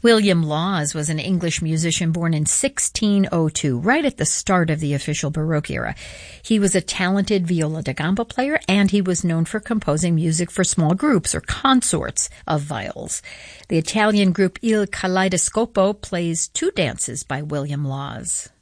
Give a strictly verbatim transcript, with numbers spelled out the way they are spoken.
William Laws was an English musician born in sixteen oh two, right at the start of the official Baroque era. He was a talented viola da gamba player, and he was known for composing music for small groups or consorts of viols. The Italian group Il Kaleidoscopo plays two dances by William Laws.